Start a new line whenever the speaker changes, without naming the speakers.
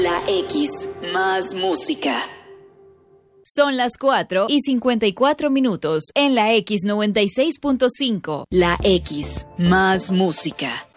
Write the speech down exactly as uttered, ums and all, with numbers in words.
La X, más música.
Son las cuatro y cincuenta y cuatro minutos en la X noventa y seis punto cinco.
La X, más música.